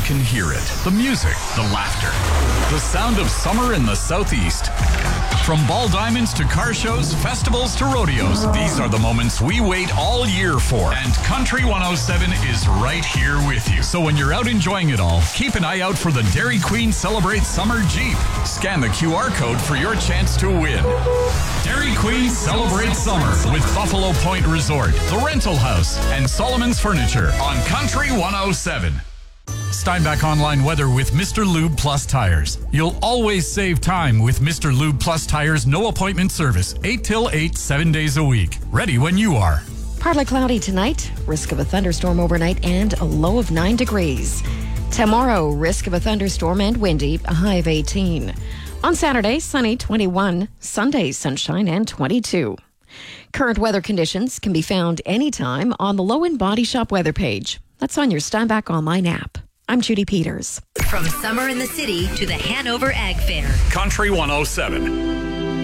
can hear it. The music, the laughter, the sound of summer in the Southeast. From ball diamonds to car shows, festivals to rodeos, these are the moments we wait all year for. And Country 107 is right here with you. So when you're out enjoying it all, keep an eye out for the Dairy Queen Celebrate Summer Jeep. Scan the QR code for your chance to win. Dairy Queen Celebrate Summer with Buffalo Point Resort, The Rental House, and Solomon's Furniture on Country 107. Steinbach Online Weather with Mr. Lube Plus Tires. You'll always save time with Mr. Lube Plus Tires no appointment service. 8 till 8, 7 days a week. Ready when you are. Partly cloudy tonight, risk of a thunderstorm overnight and a low of 9 degrees. Tomorrow, risk of a thunderstorm and windy, a high of 18. On Saturday, sunny 21. Sunday, sunshine and 22. Current weather conditions can be found anytime on the Low End Body Shop weather page. That's on your Steinbach Online app. I'm Judy Peters. From summer in the city to the Hanover Ag Fair. Country 107.